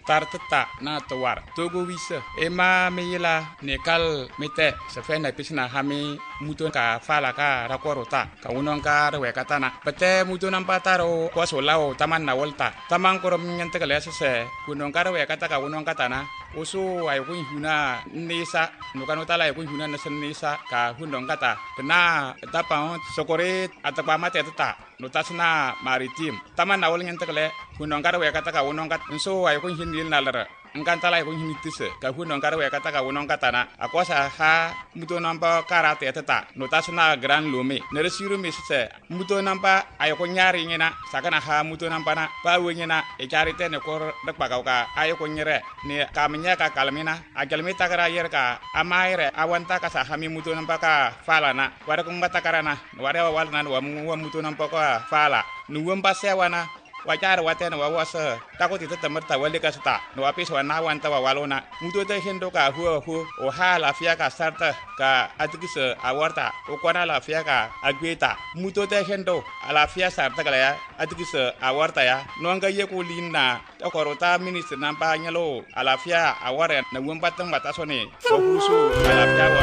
tartata na tawar togo wisa ema meyila nekal mete sefe na pisna hami muto ka fala ka rakorota ka unon ka rewe katana pete muto nampataro kwaso lao taman na volta taman korom nyante kale se kunon ka rewe kata ka unon katana oso ay kun huna nisa nukano tala ay kun huna nasen nisa ka hundon kata kena tapa sokore atapa mate tata notasna maritim taman na wol nyante kale kunon ka rewe kata ka unon kat so ay kun hinil nalara ngantala ko hinitise ka hunon karwe kata ka wonon katana akosa ha muto nampa karate tata notasna gran lume neresiru misse muto nampa ayoko nyari ngina sakana ha muto nampa na pa wenyina e charite ne kor dakpa ka ayoko nyere ne kamnya ka kalmina agalmi takara yer ka amaire awanta ka sa hami muto nampa ka falana wara ko ngata karana wara walna wa muto nampa ka fala nuwamba sewana wajar watena wawasa takoti tatamarta wale kasta no apis wana wanta walona muto te hendo ka hu o hala fia ka sarta ka atikise awarta o kwana la fia ka agweta muto te hendo ala fia sarta kala ya atikise awarta ya no anga ye ko linna to korota minister nampa nyalo ala fia aware na wumpa tang batasone o husu ala fia